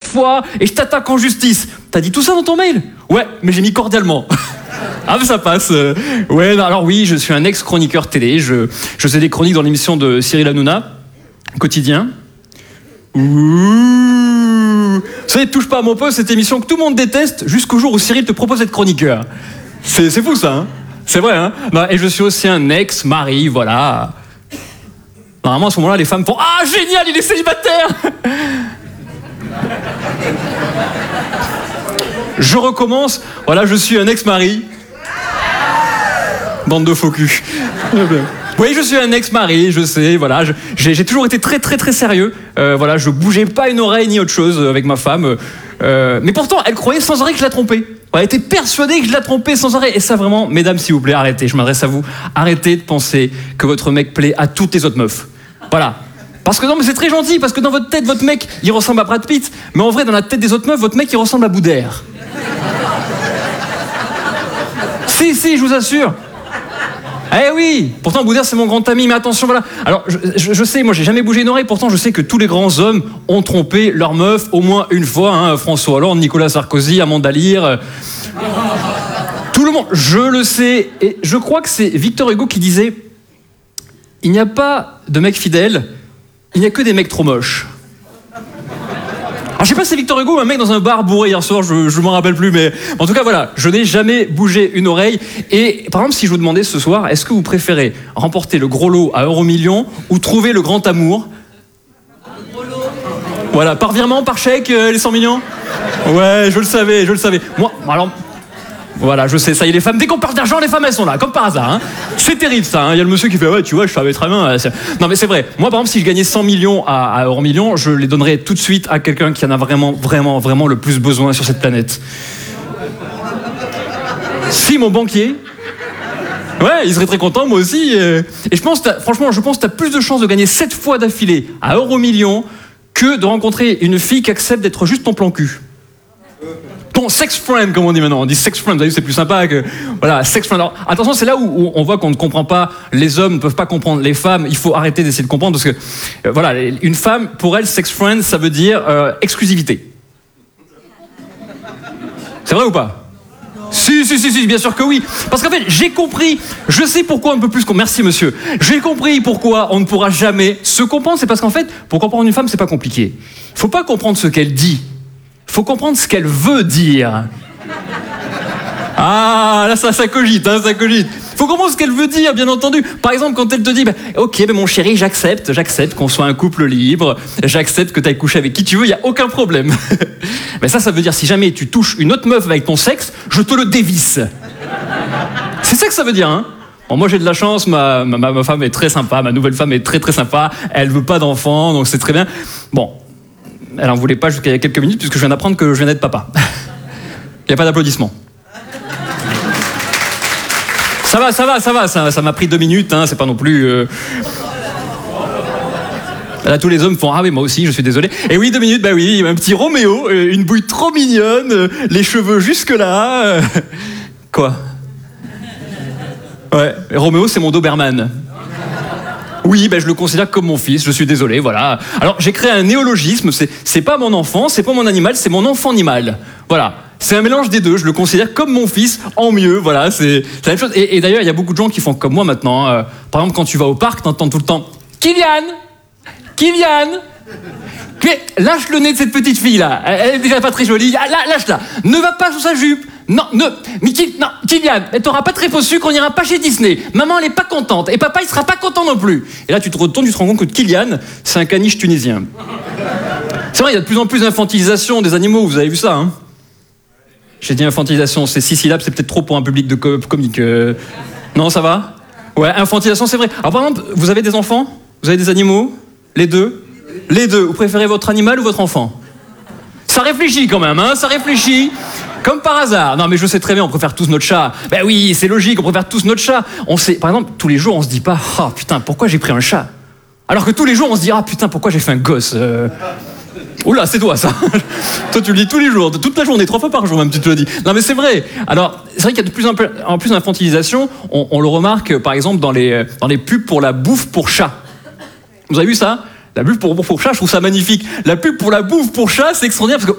fois et je t'attaque en justice. T'as dit tout ça dans ton mail? Ouais, mais j'ai mis cordialement. Ah mais ça passe. Ouais, non, alors oui, je suis un ex-chroniqueur télé. Je faisais des chroniques dans l'émission de Cyril Hanouna, Quotidien. Ouh. Vous savez, touche pas à mon poste, cette émission que tout le monde déteste jusqu'au jour où Cyril te propose d'être chroniqueur. C'est fou ça, hein? C'est vrai, hein? Non, et je suis aussi un ex-mari, voilà. Normalement, à ce moment-là, les femmes font « Ah, génial, il est célibataire !» Je recommence. Voilà, je suis un ex-mari. Bande de faux cul. Oui, je suis un ex-mari, je sais, voilà. J'ai toujours été très, très, très sérieux. Voilà, je bougeais pas une oreille ni autre chose avec ma femme. Mais pourtant, elle croyait sans arrêt que je la trompais. Elle était persuadée que je la trompais sans arrêt. Et ça, vraiment, mesdames, s'il vous plaît, arrêtez. Je m'adresse à vous. Arrêtez de penser que votre mec plaît à toutes les autres meufs. Voilà. Parce que non, mais c'est très gentil, parce que dans votre tête, votre mec, il ressemble à Brad Pitt. Mais en vrai, dans la tête des autres meufs, votre mec, il ressemble à Boudère. Si, je vous assure. Eh oui, pourtant Boudère c'est mon grand ami, mais attention, voilà. Alors, je sais, moi j'ai jamais bougé une oreille, pourtant je sais que tous les grands hommes ont trompé leur meuf au moins une fois, hein, François Hollande, Nicolas Sarkozy, Amanda Lear, tout le monde, je le sais, et je crois que c'est Victor Hugo qui disait « Il n'y a pas de mecs fidèles, il n'y a que des mecs trop moches ». Alors, je sais pas si c'est Victor Hugo ou un mec dans un bar bourré hier soir, je m'en rappelle plus, mais en tout cas voilà, je n'ai jamais bougé une oreille. Et par exemple, si je vous demandais ce soir, est-ce que vous préférez remporter le gros lot à Euromillions ou trouver le grand amour? Voilà, par virement, par chèque, les 100 millions? Ouais, je le savais. Moi, alors... Voilà, je sais, ça y est, les femmes, dès qu'on parle d'argent, les femmes, elles sont là, comme par hasard. Hein. C'est terrible, ça. Hein. Il y a le monsieur qui fait « Ouais, tu vois, je savais très bien. » Non, mais c'est vrai. Moi, par exemple, si je gagnais 100 millions à Euromillions, je les donnerais tout de suite à quelqu'un qui en a vraiment, vraiment, vraiment le plus besoin sur cette planète. Si, mon banquier. Ouais, il serait très content, moi aussi. Et je pense, franchement, je pense que tu as plus de chances de gagner 7 fois d'affilée à Euromillions que de rencontrer une fille qui accepte d'être juste ton plan cul. Ton sex friend, comme on dit maintenant. On dit sex friend, vous avez vu, c'est plus sympa que... Voilà, sex friend. Alors, attention, c'est là où on voit qu'on ne comprend pas, les hommes ne peuvent pas comprendre les femmes, il faut arrêter d'essayer de comprendre, parce que, voilà, une femme, pour elle, sex friend, ça veut dire exclusivité. C'est vrai ou pas? Si, bien sûr que oui. Parce qu'en fait, j'ai compris, je sais pourquoi on ne peut plus... Merci, monsieur. J'ai compris pourquoi on ne pourra jamais se comprendre, c'est parce qu'en fait, pour comprendre une femme, c'est pas compliqué. Il faut pas comprendre ce qu'elle dit. Il faut comprendre ce qu'elle veut dire. Ah, là, ça cogite, hein, ça cogite. Il faut comprendre ce qu'elle veut dire, bien entendu. Par exemple, quand elle te dit « Ok, mon chéri, j'accepte qu'on soit un couple libre, j'accepte que tu ailles coucher avec qui tu veux, il n'y a aucun problème. » Mais ça veut dire si jamais tu touches une autre meuf avec ton sexe, je te le dévisse. C'est ça que ça veut dire, hein. Bon, moi j'ai de la chance, ma femme est très sympa, ma nouvelle femme est très très sympa, elle veut pas d'enfants, donc c'est très bien. Bon. Elle en voulait pas jusqu'à il y a quelques minutes, puisque je viens d'apprendre que je viens d'être papa. Il n'y a pas d'applaudissements. Ça va, ça m'a pris 2 minutes, hein, c'est pas non plus... Là, tous les hommes font « Ah oui, moi aussi, je suis désolé. » Et oui, 2 minutes, bah oui, un petit Roméo, une bouille trop mignonne, les cheveux jusque-là... Quoi? Ouais, Roméo, c'est mon Doberman. Oui, ben je le considère comme mon fils, je suis désolé, voilà. Alors, j'ai créé un néologisme, c'est pas mon enfant, c'est pas mon animal, c'est mon enfant-animal. Voilà. C'est un mélange des deux, je le considère comme mon fils, en mieux, voilà, c'est la même chose. Et d'ailleurs, il y a beaucoup de gens qui font comme moi maintenant. Par exemple, quand tu vas au parc, t'entends tout le temps « Kylian ! Lâche le nez de cette petite fille-là, elle est déjà pas très jolie, lâche-la, ne va pas sous sa jupe. Non, Kylian, t'auras pas très faux sucre, on n'ira pas chez Disney. Maman, elle est pas contente. Et papa, il sera pas content non plus. » Et là, tu te retournes, tu te rends compte que Kylian, c'est un caniche tunisien. C'est vrai, il y a de plus en plus d'infantilisation des animaux, vous avez vu ça, hein? J'ai dit infantilisation, c'est 6 syllabes, c'est peut-être trop pour un public de comique. Non, ça va? Ouais, infantilisation, c'est vrai. Alors, par exemple, vous avez des enfants? Vous avez des animaux? Les deux? Les deux. Vous préférez votre animal ou votre enfant? Ça réfléchit quand même, hein? Ça réfléchit. Comme par hasard. Non, mais je sais très bien, on préfère tous notre chat. Ben oui, c'est logique, on préfère tous notre chat. On sait, par exemple, tous les jours, on se dit pas « Ah, putain, pourquoi j'ai pris un chat ?» Alors que tous les jours, on se dit « Ah, putain, pourquoi j'ai fait un gosse ?» Oula, c'est toi, ça. Toi, tu le dis tous les jours, toute la journée, 3 fois par jour, même, tu te le dis. Non, mais c'est vrai. Alors, c'est vrai qu'il y a de plus en plus d'infantilisation. On le remarque, par exemple, dans les pubs pour la bouffe pour chat. Vous avez vu ça? La pub pour chat, je trouve ça magnifique. La pub pour la bouffe pour chat, c'est extraordinaire parce